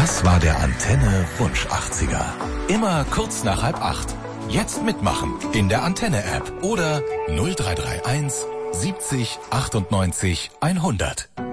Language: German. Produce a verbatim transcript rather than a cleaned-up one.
Das war der Antenne Wunsch achtziger. Immer kurz nach halb acht. Jetzt mitmachen in der Antenne-App oder null drei drei eins siebzig achtundneunzig hundert.